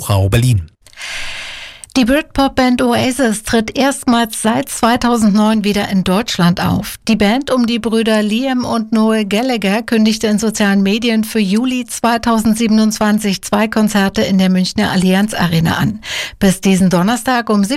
Wauchau, Berlin. Die Britpop-Band Oasis tritt erstmals seit 2009 wieder in Deutschland auf. Die Band um die Brüder Liam und Noel Gallagher kündigte in sozialen Medien für Juli 2027 2 Konzerte in der Münchner Allianz Arena an. Bis diesen Donnerstag um